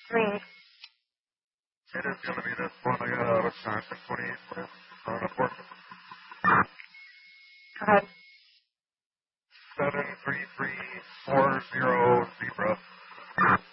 Read. It is going to be this one. I got out of Wisconsin 28 minutes on a port. Go ahead. 7334 Zebra.